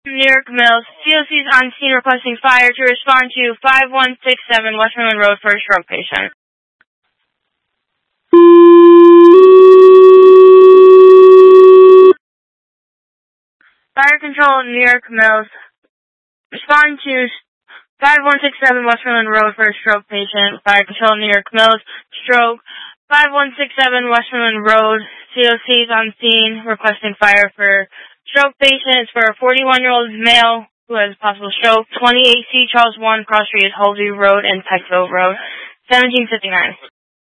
New York Mills. COC's on scene requesting fire to respond to 5167 Westmoreland Road for a stroke patient. Fire control, New York Mills. Respond to 5167 Westmoreland Road for a stroke patient. Fire control, New York Mills. Stroke. 5167 Westmoreland Road. COC's on scene requesting fire for stroke patient. It's for a 41-year-old male who has possible stroke. 28C Charles 1 Cross Street, Holvey Road and Peckville Road. 1759.